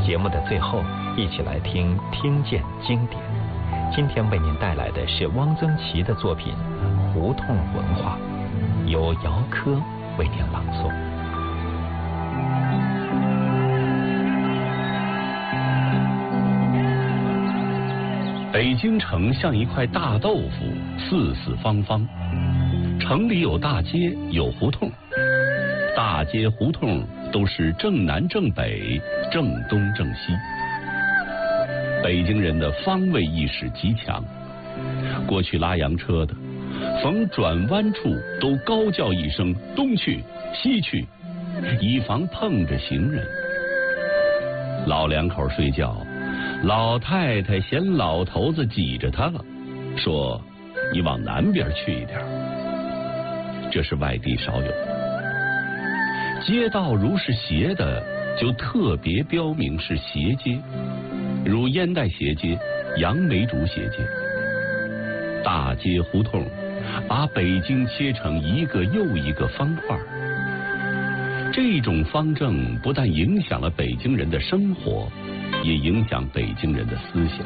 节目的最后，一起来听见经典。今天为您带来的是汪曾祺的作品《胡同文化》，由姚科为您朗诵。 北京城像一块大豆腐，四四方方。城里有大街，有胡同，大街胡同都是正南正北，正东正西。北京人的方位意识极强，过去拉洋车的，逢转弯处都高叫一声东去西去，以防碰着行人。老两口睡觉，老太太嫌老头子挤着他了，说你往南边去一点。这是外地少有的。街道如是斜的，就特别标明是斜街，如烟袋斜街、杨梅竹斜街。大街胡同把北京切成一个又一个方块。这种方正不但影响了北京人的生活，也影响北京人的思想。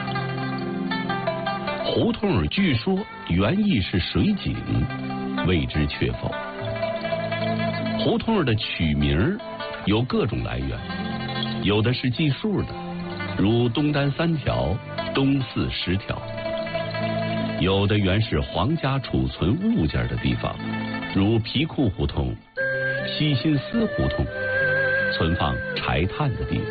胡同据说原意是水井，未知确否。胡同的取名有各种来源，有的是计数的，如东单3条，东四10条；有的原是皇家储存物件的地方，如皮库胡同、西新司胡同，存放柴炭的地方；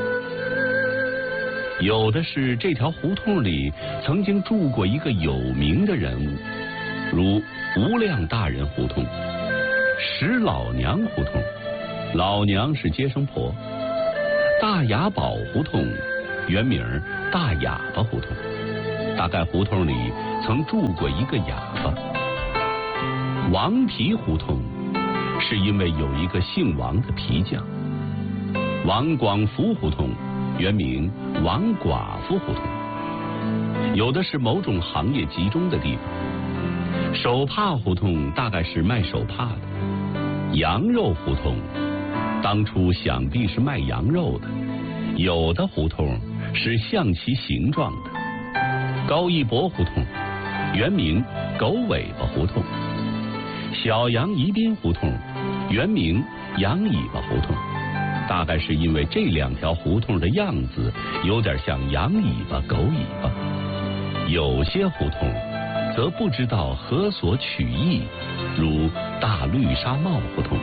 有的是这条胡同里曾经住过一个有名的人物，如无量大人胡同、石老娘胡同，老娘是接生婆；大雅宝胡同原名大哑巴胡同，大概胡同里曾住过一个哑巴。王皮胡同是因为有一个姓王的皮匠。王广福胡同原名王寡妇胡同，有的是某种行业集中的地方。手帕胡同大概是卖手帕的。羊肉胡同当初想必是卖羊肉的，有的胡同是像其形状的。高一博胡同原名狗尾巴胡同。小杨宜宾胡同原名羊尾巴胡同，大概是因为这两条胡同的样子有点像羊尾巴狗尾巴。有些胡同则不知道何所取意，如大绿纱帽胡同。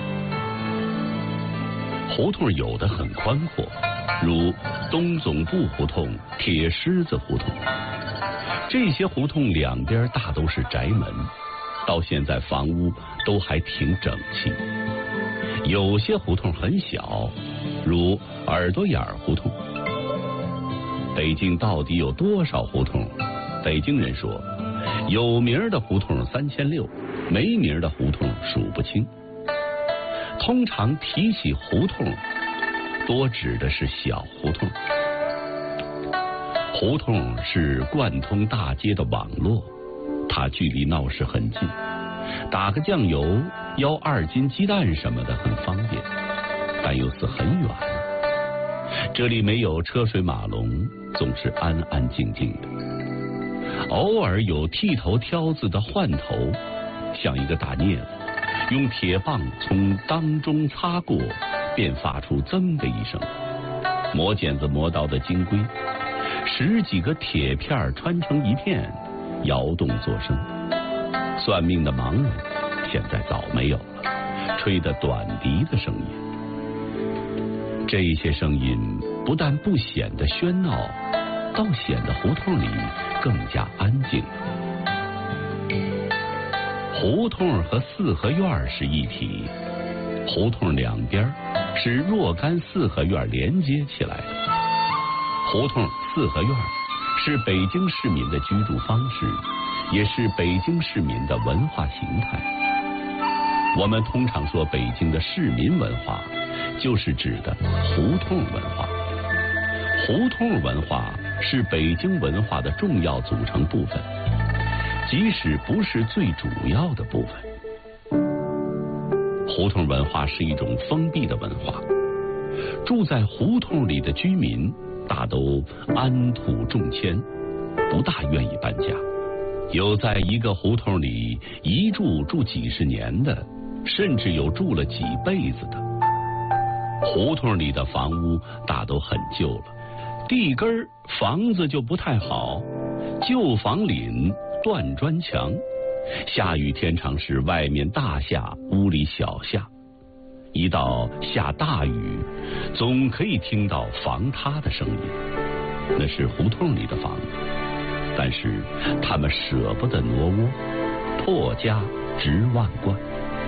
胡同有的很宽阔，如东总部胡同、铁狮子胡同。这些胡同两边大都是宅门，到现在房屋都还挺整齐。有些胡同很小，如耳朵眼胡同。北京到底有多少胡同？北京人说，有名的胡同3600，没名的胡同数不清。通常提起胡同，多指的是小胡同。胡同是贯通大街的网络，它距离闹市很近，打个酱油、舀2斤鸡蛋什么的很方便，但又似很远。这里没有车水马龙，总是安安静静的。偶尔有剃头挑子的换头，像一个大镊子，用铁棒从当中擦过，便发出噌的一声。磨剪子磨刀的金龟，10几个铁片穿成一片，摇动作声。算命的盲人现在早没有了，吹得短笛的声音。这些声音不但不显得喧闹，倒显得胡同里更加安静。胡同和四合院是一体，胡同两边是若干四合院连接起来的。胡同、四合院是北京市民的居住方式，也是北京市民的文化形态。我们通常说北京的市民文化，就是指的胡同文化。胡同文化是北京文化的重要组成部分，即使不是最主要的部分。胡同文化是一种封闭的文化， 住在胡同里的居民大都安土重迁，不大愿意搬家。有在一个胡同里一住几十年的，甚至有住了几辈子的。胡同里的房屋大都很旧了，地根房子就不太好，旧房檩断砖墙，下雨天常是外面大下，屋里小下。一到下大雨，总可以听到房塌的声音，那是胡同里的房子，但是他们舍不得挪窝，破家值万贯。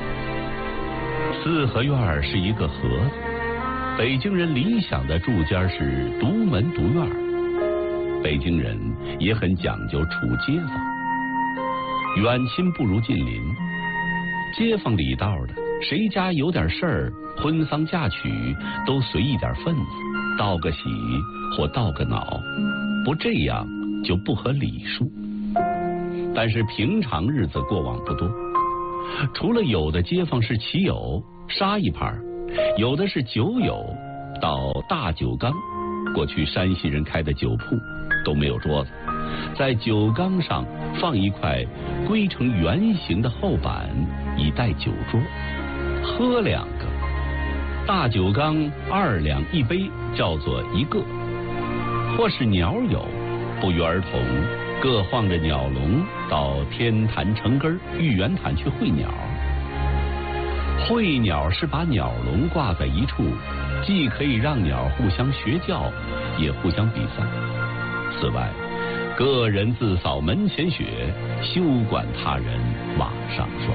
四合院是一个盒子，北京人理想的住家是独门独院。北京人也很讲究处街坊，远亲不如近邻，街坊里道的，谁家有点事儿，婚丧嫁娶都随一点份子，道个喜或道个恼，不这样就不合礼数。但是平常日子过往不多，除了有的街坊是骑友杀一盘，有的是酒友到大酒缸，过去山西人开的酒铺都没有桌子，在酒缸上放一块规成圆形的厚板，以代酒桌，喝2个。大酒缸2两1杯，叫做一个。或是鸟友，不约而同各晃着鸟笼到天坛城根玉渊潭去会鸟。会鸟是把鸟笼挂在一处，既可以让鸟互相学叫，也互相比赛。此外，个人自扫门前雪，休管他人瓦上霜。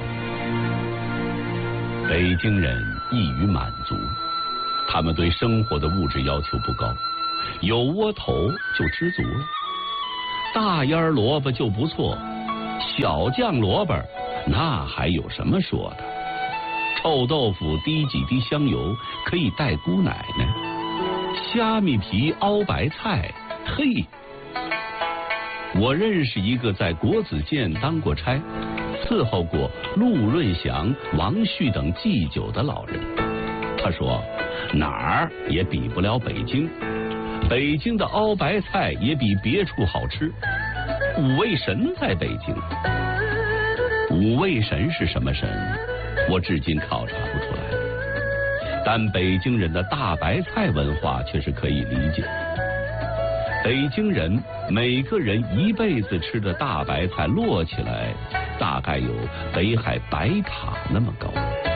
北京人易于满足，他们对生活的物质要求不高，有窝头就知足了。大腌萝卜就不错，小酱萝卜那还有什么说的？臭豆腐滴几滴香油可以带姑奶奶，虾米皮熬白菜，嘿！我认识一个在国子监当过差，伺候过陆润祥、王旭等祭酒的老人。他说哪儿也比不了北京，北京的熬白菜也比别处好吃。五味神在北京，五味神是什么神？我至今考察不出来，但北京人的大白菜文化却是可以理解。北京人每个人一辈子吃的大白菜摞起来，大概有北海白塔那么高。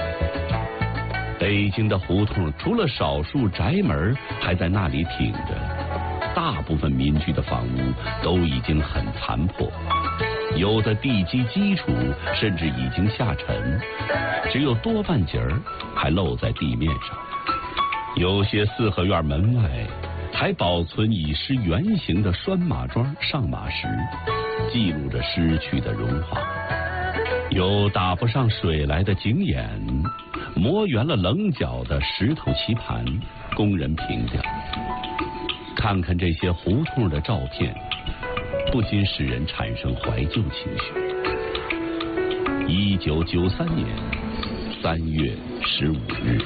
北京的胡同除了少数宅门还在那里挺着，大部分民居的房屋都已经很残破，有的地基基础甚至已经下沉，只有多半截儿还露在地面上。有些四合院门外还保存已失原形的拴马桩、上马石，记录着失去的荣华。有打不上水来的井眼，磨圆了棱角的石头棋盘，供人评价。看看这些胡同的照片，不禁使人产生怀旧情绪。1993年3月15日。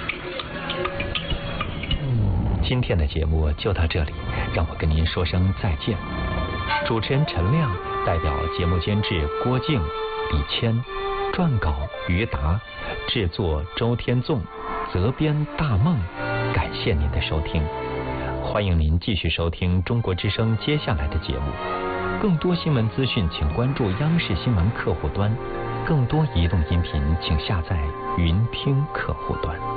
今天的节目就到这里，让我跟您说声再见。主持人陈亮代表节目监制郭静、李谦，撰稿于达，制作周天纵，责编大梦。感谢您的收听，欢迎您继续收听中国之声接下来的节目。更多新闻资讯请关注央视新闻客户端，更多移动音频请下载云听客户端。